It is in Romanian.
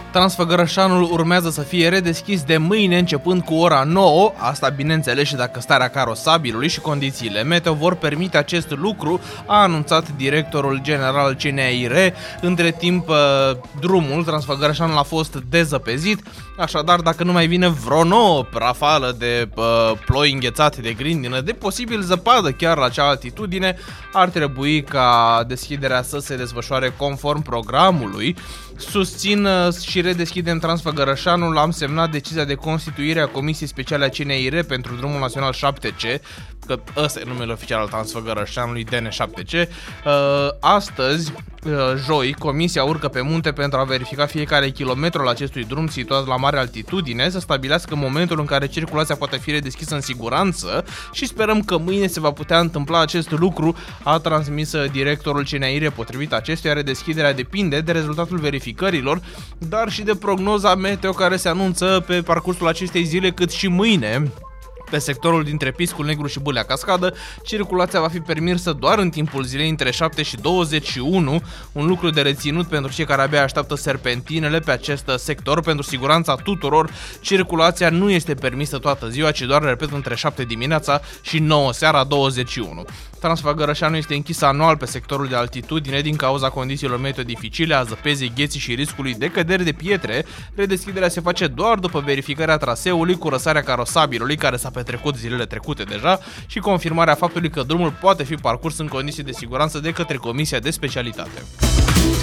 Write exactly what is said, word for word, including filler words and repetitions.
Transfăgărășanul urmează să fie redeschis de mâine începând cu ora nouă, asta bineînțeles și dacă starea carosabilului și condițiile meteo vor permite acest lucru, a anunțat directorul general C N I R. Între timp, drumul Transfăgărășanul a fost dezăpezit, așadar dacă nu mai vine vreo nouă rafală de uh, ploi înghețate de grindină, de posibil zăpadă chiar la acea altitudine, ar trebui ca deschiderea să se desfășoare conform programului. Susțin și redeschidem Transfăgărășanul, am semnat decizia de constituire a Comisiei Speciale a C N I R pentru Drumul Național șapte C, că ăsta e numele oficial al Transfăgărășanului, D N șapte C. Astăzi, joi, Comisia urcă pe munte pentru a verifica fiecare kilometru al acestui drum situat la mare altitudine, să stabilească momentul în care circulația poate fi redeschisă în siguranță și sperăm că mâine se va putea întâmpla acest lucru, a transmis directorul C N I R. Potrivit acestuia, redeschiderea depinde de rezultatul verificărilor, dar și de prognoza meteo care se anunță pe parcursul acestei zile, cât și mâine. Pe sectorul dintre Piscul Negru și Bâlea Cascadă, circulația va fi permisă doar în timpul zilei între șapte și douăzeci și unu, un lucru de reținut pentru cei care abia așteaptă serpentinele pe acest sector. Pentru siguranța tuturor, circulația nu este permisă toată ziua, ci doar, repet, între șapte dimineața și nouă seara douăzeci și unu. Transfăgărășanul este închis anual pe sectorul de altitudine din cauza condițiilor meteo dificile, a zăpezii, gheții și riscului de căderi de pietre. Redeschiderea se face doar după verificarea traseului, curățarea carosabilului, care s-a petrecut zilele trecute deja, și confirmarea faptului că drumul poate fi parcurs în condiții de siguranță de către Comisia de Specialitate.